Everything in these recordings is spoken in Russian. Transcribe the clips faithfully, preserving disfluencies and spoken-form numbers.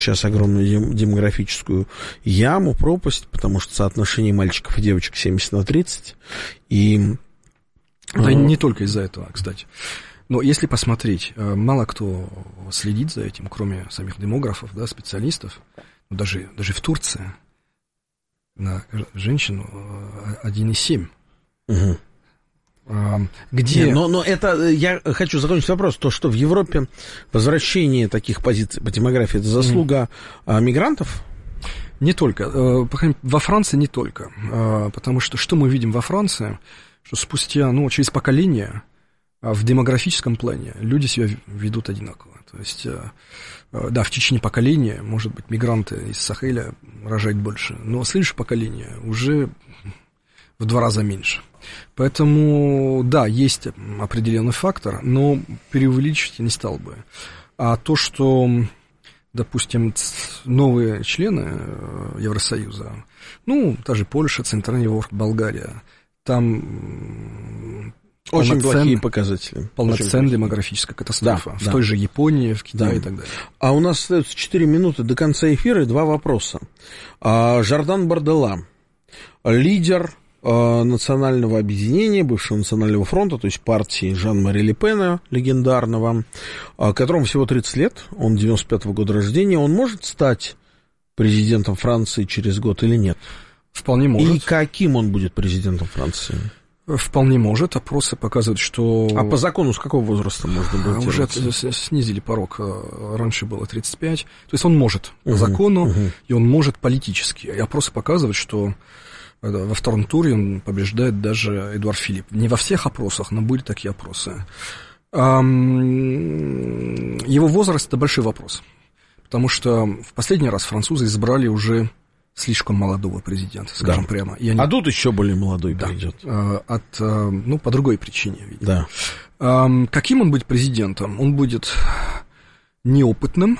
сейчас огромную демографическую яму, пропасть, потому что соотношение мальчиков и девочек семьдесят на тридцать. И... Да, не только из-за этого, кстати. Но если посмотреть, мало кто следит за этим, кроме самих демографов, да, специалистов. Даже, даже в Турции на женщину один и семь. Угу. Где... Не, но, но это, я хочу закончить вопрос, то, что в Европе возвращение таких позиций по демографии, это заслуга mm. мигрантов? Не только. Во Франции не только. Потому что что мы видим во Франции, что спустя, ну, через поколение в демографическом плане люди себя ведут одинаково. То есть, да, в течение поколения, может быть, мигранты из Сахеля рожают больше, но следующее поколение уже в два раза меньше. Поэтому, да, есть определенный фактор, но преувеличивать я не стал бы. А то, что, допустим, новые члены Евросоюза, ну, та же Польша, Центральная Европа, Болгария, там... Очень плохие показатели. Полноценная демографическая катастрофа. Да, в да. той же Японии, в Китае да. и так далее. А у нас остается четыре минуты до конца эфира и два вопроса. А, Жордан Бардella, лидер а, национального объединения, бывшего национального фронта, то есть партии Жан-Мари Ле Пена, легендарного, а, которому всего тридцать лет, он девяносто пятого года рождения, он может стать президентом Франции через год или нет? Вполне может. И каким он будет президентом Франции? Вполне может. Опросы показывают, что... А по закону с какого возраста можно будет? Уже снизили порог. Раньше было тридцать пять. То есть он может по uh-huh, закону, uh-huh. и он может политически. И опросы показывают, что во втором туре он побеждает даже Эдуард Филипп. Не во всех опросах, но были такие опросы. Его возраст – это большой вопрос. Потому что в последний раз французы избрали уже... слишком молодого президента, скажем да. прямо. И они... А тут еще более молодой да. придет. От, ну, по другой причине, видимо. Да. Каким он будет президентом? Он будет неопытным.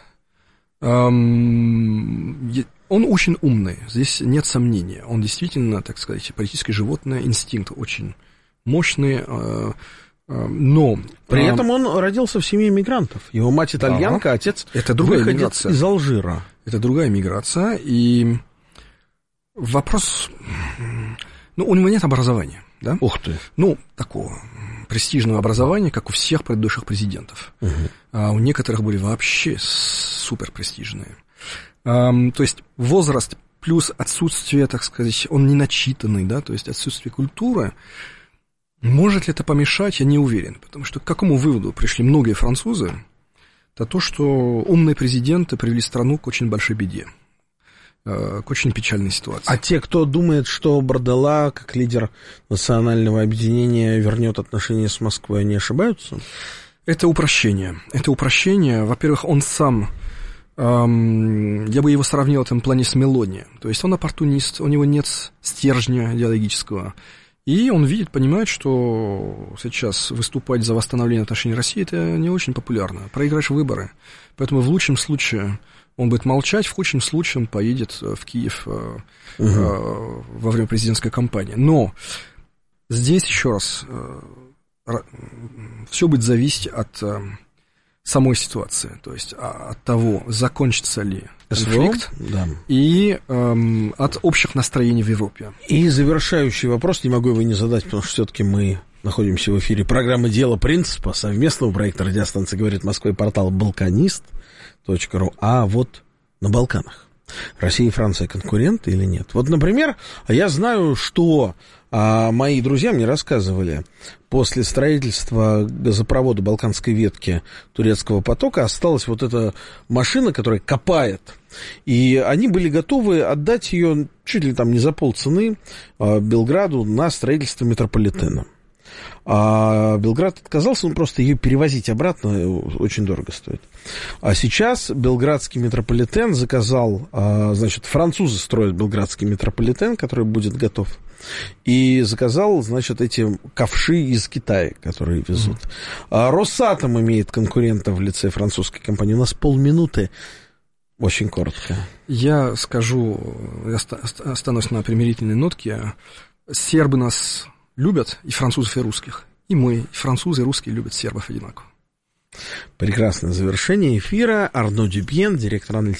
Он очень умный, здесь нет сомнения. Он действительно, так сказать, политическое животное, инстинкт очень мощный. Но при этом он родился в семье мигрантов. Его мать итальянка, да. отец это другая миграция. Из Алжира. Это другая миграция, и вопрос... Ну, у него нет образования, да? Ух ты! Ну, такого престижного образования, как у всех предыдущих президентов. Угу. А у некоторых были вообще суперпрестижные. А, то есть возраст плюс отсутствие, так сказать, он не начитанный, да, то есть отсутствие культуры. Может ли это помешать, я не уверен, потому что к какому выводу пришли многие французы? Это то, что умные президенты привели страну к очень большой беде, к очень печальной ситуации. А те, кто думает, что Бардella, как лидер национального объединения, вернет отношения с Москвой, они ошибаются? Это упрощение. Это упрощение. Во-первых, он сам, эм, я бы его сравнил в этом плане с Мелони. То есть он оппортунист, у него нет стержня идеологического. И он видит, понимает, что сейчас выступать за восстановление отношений России – это не очень популярно. Проиграешь выборы. Поэтому в лучшем случае он будет молчать, в худшем случае он поедет в Киев угу. во время президентской кампании. Но здесь, еще раз, все будет зависеть от самой ситуации. То есть от того, закончится ли конфликт, да. и эм, от общих настроений в Европе. И завершающий вопрос, не могу его не задать, потому что все-таки мы находимся в эфире программы «Дело принципа», совместного проекта радиостанции «Говорит Москва» и портал балканист точка ру. А вот на Балканах Россия и Франция конкуренты или нет? Вот, например, я знаю, что а, мои друзья мне рассказывали, после строительства газопровода Балканской ветки турецкого потока осталась вот эта машина, которая копает. И они были готовы отдать ее чуть ли там не за полцены а, Белграду на строительство метрополитена. А Белград отказался, он просто ее перевозить обратно очень дорого стоит. А сейчас белградский метрополитен заказал, значит, французы строят белградский метрополитен, который будет готов, и заказал, значит, эти ковши из Китая, которые везут. А Росатом имеет конкурента в лице французской компании. У нас полминуты. Очень коротко. Я скажу, я останусь на примирительной нотке. Сербы нас любят, и французов, и русских. И мы, и французы, и русские любят сербов одинаково. Прекрасное завершение эфира. Арно Дюбьен, директор аналитики